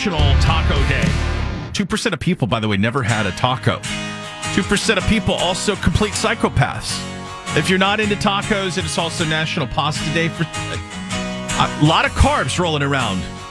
National Taco Day. 2% of people, by the way, never had a taco. 2% of people also complete psychopaths. If you're not into tacos, it's also National Pasta Day. For a lot of carbs rolling around